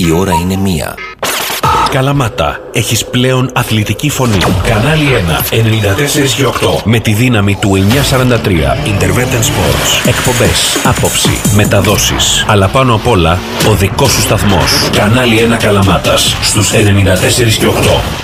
Η ώρα είναι 1. Καλαμάτα, έχεις πλέον αθλητική φωνή. Κανάλι 1, 94 και 8. Με τη δύναμη του 943. Intervention Sports. Εκπομπές, άποψη, μεταδόσεις. Αλλά πάνω απ' όλα, ο δικός σου σταθμός. Κανάλι 1 Καλαμάτας, στους 94 και 8.